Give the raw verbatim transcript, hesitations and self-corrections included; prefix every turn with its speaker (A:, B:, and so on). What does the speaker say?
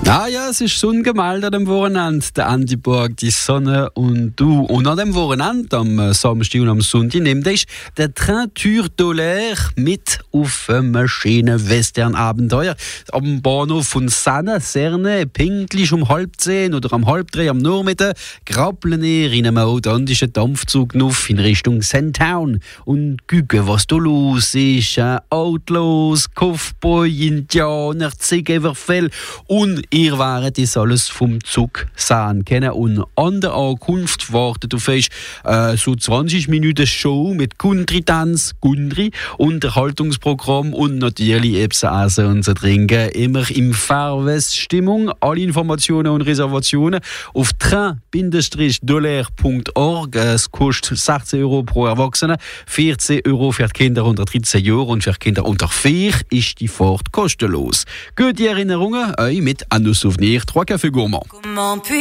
A: Ah ja, es ist Sonnengemälde am Wochenende. Der Andi Borg, die Sonne und du. Und an dem Wochenende, am Samstag und am Sonntag, nimmt ich der Train Tour d'Olaire mit auf einem schönen Western-Abenteuer. Am Bahnhof von Sanne, Serne, pünktlich um halb zehn oder um halb drei am Nachmittag, krabbeln ihr in einem authentischen Dampfzug auf in Richtung Sandtown und gucken, was da los ist. Äh, Outlaws, Cowboy, Indianer, Zigeuverfell und ihr werdet das alles vom Zug sehen können. Und an der Ankunft wartet auf euch äh, so zwanzig Minuten Show mit Country-Tanz, Country, Unterhaltungsprogramm und natürlich eben Essen und zu trinken. Immer im Fairwest-Stimmung. Alle Informationen und Reservationen auf train Bindestrich-dolaire Punkt org. Es kostet sechzehn Euro pro Erwachsene, vierzehn Euro für die Kinder unter dreizehn Jahren und für die Kinder unter vier ist die Fahrt kostenlos. Gute Erinnerungen, euch mit Anno Souvenir, trois Cafés Gourmands.